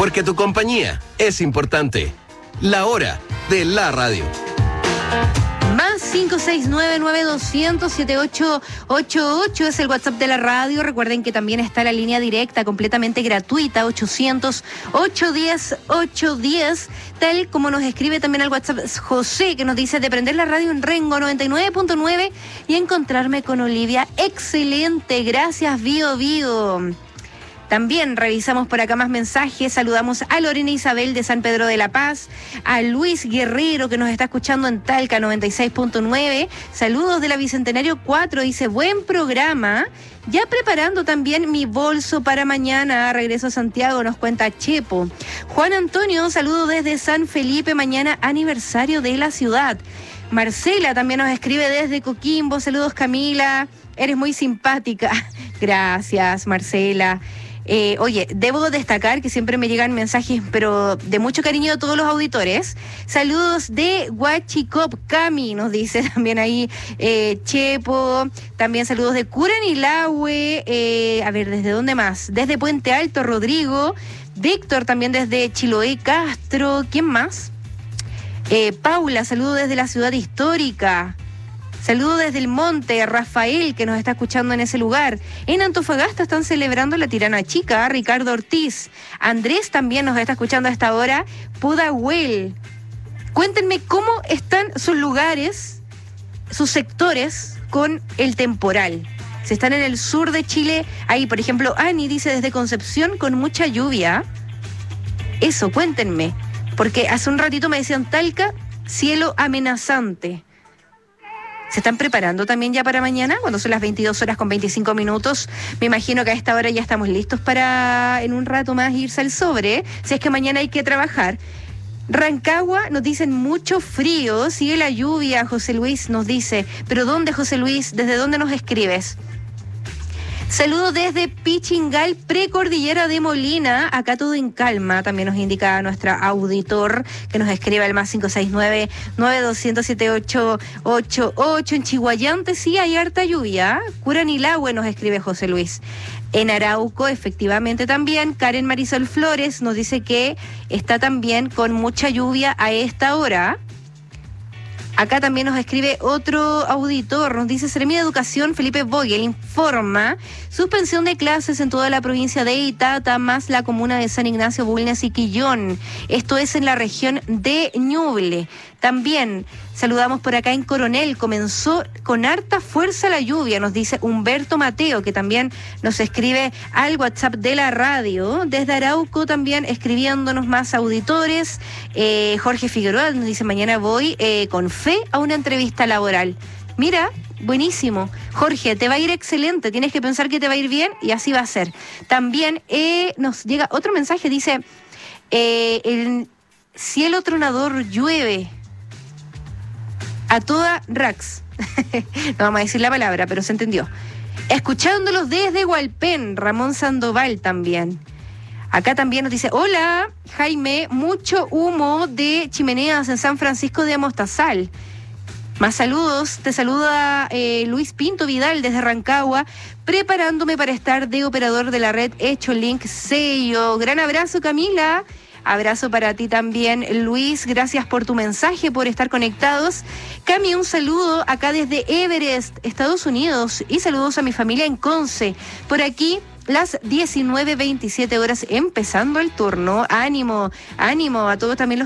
Porque tu compañía es importante. La hora de la radio. Más 569-9200-7888 es el WhatsApp de la radio. Recuerden que también está la línea directa completamente gratuita, 800-810-810, tal como nos escribe también al WhatsApp José, que nos dice de prender la radio en Rengo 99.9 y encontrarme con Olivia. Excelente, gracias Bio Bio. También revisamos por acá más mensajes. Saludamos a Lorena Isabel de San Pedro de la Paz, a Luis Guerrero que nos está escuchando en Talca 96.9. Saludos de la Bicentenario 4, dice buen programa. Ya preparando también mi bolso para mañana. Regreso a Santiago, nos cuenta Chepo. Juan Antonio, saludo desde San Felipe, mañana aniversario de la ciudad. Marcela también nos escribe desde Coquimbo. Saludos Camila, eres muy simpática. Gracias Marcela. Oye, debo destacar que siempre me llegan mensajes, pero de mucho cariño a todos los auditores. Saludos de Huachicop, Cami, nos dice también ahí Chepo. También saludos de Curanilahue. A ver, ¿desde dónde más? Desde Puente Alto, Rodrigo. Víctor también desde Chiloé, Castro. ¿Quién más? Paula, saludos desde la ciudad histórica. Saludos desde el monte, Rafael, que nos está escuchando en ese lugar. En Antofagasta están celebrando la Tirana Chica, Ricardo Ortiz. Andrés también nos está escuchando a esta hora. Pudahuel. Cuéntenme cómo están sus lugares, sus sectores con el temporal. Si están en el sur de Chile, ahí por ejemplo, Ani dice desde Concepción con mucha lluvia. Eso, cuéntenme. Porque hace un ratito me decían Talca, cielo amenazante. ¿Se están preparando también ya para mañana? Cuando son las 22:25. Me imagino que a esta hora ya estamos listos para en un rato más irse al sobre, si es que mañana hay que trabajar. Rancagua nos dicen mucho frío, sigue la lluvia, José Luis nos dice. ¿Pero dónde, José Luis? ¿Desde dónde nos escribes? Saludos desde Pichingal, precordillera de Molina, acá todo en calma, también nos indica nuestra auditor que nos escribe al más 569-9200-7888. En Chihuayante sí hay harta lluvia. Curanilahue nos escribe José Luis. En Arauco, efectivamente también, Karen Marisol Flores nos dice que está también con mucha lluvia a esta hora. Acá también nos escribe otro auditor, nos dice Seremi de Educación, Felipe Vogel, informa suspensión de clases en toda la provincia de Itata, más la comuna de San Ignacio, Bulnes y Quillón. Esto es en la región de Ñuble. También saludamos por acá en Coronel, comenzó con harta fuerza la lluvia, nos dice Humberto Mateo, que también nos escribe al WhatsApp de la radio. Desde Arauco también escribiéndonos más auditores. Jorge Figueroa nos dice, mañana voy con fe a una entrevista laboral. Mira, buenísimo. Jorge, te va a ir excelente, tienes que pensar que te va a ir bien y así va a ser. También nos llega otro mensaje, dice, el cielo tronador llueve a toda Rax. No vamos a decir la palabra, pero se entendió. Escuchándolos desde Hualpén, Ramón Sandoval también. Acá también nos dice, hola, Jaime, mucho humo de chimeneas en San Francisco de Amostazal. Más saludos, te saluda Luis Pinto Vidal desde Rancagua, preparándome para estar de operador de la red Echolink Sello. Gran abrazo, Camila. Abrazo para ti también, Luis. Gracias por tu mensaje, por estar conectados. Cami, un saludo acá desde Everest, Estados Unidos. Y saludos a mi familia en Conce. Por aquí, las 19:27 empezando el turno. Ánimo, ánimo a todos también los